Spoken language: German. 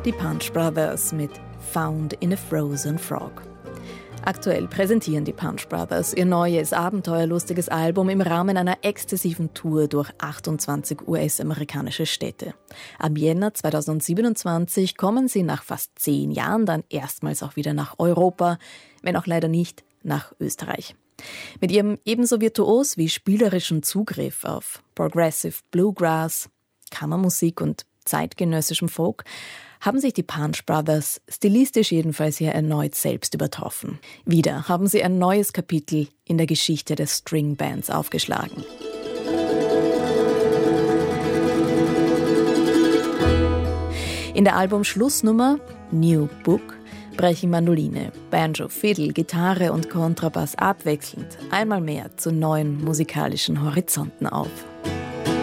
Die Punch Brothers mit Found in a Frozen Frog. Aktuell präsentieren die Punch Brothers ihr neues, abenteuerlustiges Album im Rahmen einer exzessiven Tour durch 28 US-amerikanische Städte. Ab Jänner 2027 kommen sie nach fast 10 Jahren dann erstmals auch wieder nach Europa, wenn auch leider nicht nach Österreich. Mit ihrem ebenso virtuos wie spielerischen Zugriff auf Progressive Bluegrass, Kammermusik und zeitgenössischem Folk haben sich die Punch Brothers stilistisch jedenfalls hier erneut selbst übertroffen. Wieder haben sie ein neues Kapitel in der Geschichte des Stringbands aufgeschlagen. In der Albumschlussnummer New Book brechen Mandoline, Banjo, Fiddle, Gitarre und Kontrabass abwechselnd einmal mehr zu neuen musikalischen Horizonten auf.